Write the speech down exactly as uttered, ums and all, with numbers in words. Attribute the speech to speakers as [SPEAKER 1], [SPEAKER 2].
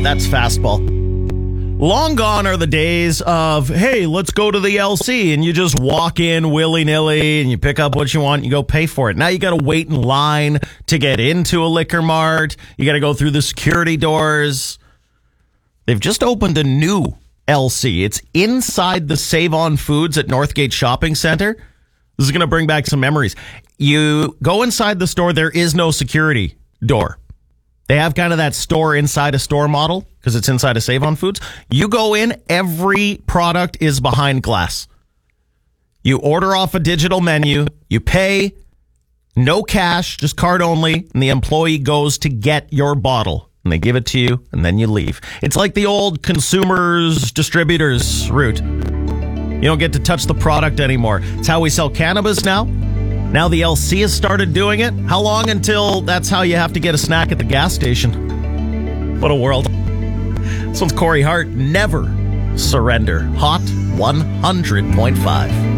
[SPEAKER 1] That's fastball. Long gone are the days of, hey, let's go to the L C, and you just walk in willy-nilly and you pick up what you want and you go pay for it. Now you got to wait in line to get into a liquor mart. You got to go through the security doors. They've just opened a new L C. It's inside the Save On Foods at Northgate Shopping Center. This is going to bring back some memories. You go inside the store, there is no security door. They have kind of that store inside a store model because it's inside a Save On Foods. You go in, every product is behind glass. You order off a digital menu, you pay, no cash, just card only, and the employee goes to get your bottle. And they give it to you, and then you leave. It's like the old consumers, distributors route. You don't get to touch the product anymore. It's how we sell cannabis now. Now the L C has started doing it. How long until that's how you have to get a snack at the gas station? What a world. This one's Corey Hart. Never surrender. Hot one hundred point five.